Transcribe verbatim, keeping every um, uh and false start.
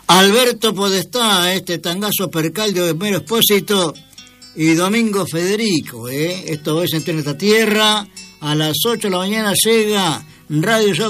Alberto Podestá, este tangazo percal de Homero Expósito y Domingo Federico, ¿eh? Esto es Entre esta tierra. A las ocho de la mañana llega Radio Shock